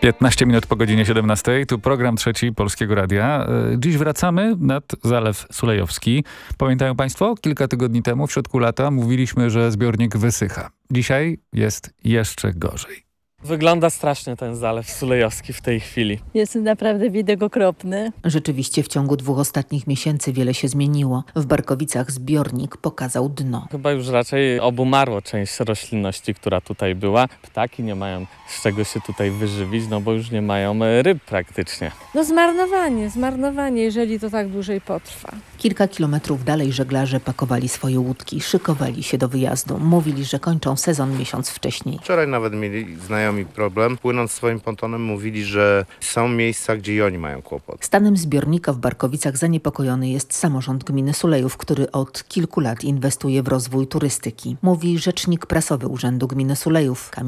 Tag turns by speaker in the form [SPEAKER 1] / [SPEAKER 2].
[SPEAKER 1] 15 minut po godzinie 17. Tu program trzeci Polskiego Radia. Dziś wracamy nad Zalew Sulejowski. Pamiętają Państwo? Kilka tygodni temu, w środku lata, mówiliśmy, że zbiornik wysycha. Dzisiaj jest jeszcze gorzej.
[SPEAKER 2] Wygląda strasznie ten Zalew Sulejowski w tej chwili.
[SPEAKER 3] Jest naprawdę widok okropny.
[SPEAKER 4] Rzeczywiście w ciągu 2 ostatnich miesięcy wiele się zmieniło. W Barkowicach zbiornik pokazał dno.
[SPEAKER 2] Chyba już raczej obumarło część roślinności, która tutaj była. Ptaki nie mają z czego się tutaj wyżywić, bo już nie mają ryb praktycznie.
[SPEAKER 3] Zmarnowanie, jeżeli to tak dłużej potrwa.
[SPEAKER 4] Kilka kilometrów dalej żeglarze pakowali swoje łódki, szykowali się do wyjazdu. Mówili, że kończą sezon miesiąc wcześniej.
[SPEAKER 5] Wczoraj nawet mieli znajomi problem. Płynąc swoim pontonem mówili, że są miejsca, gdzie i oni mają kłopot.
[SPEAKER 4] Stanem zbiornika w Barkowicach zaniepokojony jest samorząd gminy Sulejów, który od kilku lat inwestuje w rozwój turystyki. Mówi rzecznik prasowy Urzędu Gminy Sulejów.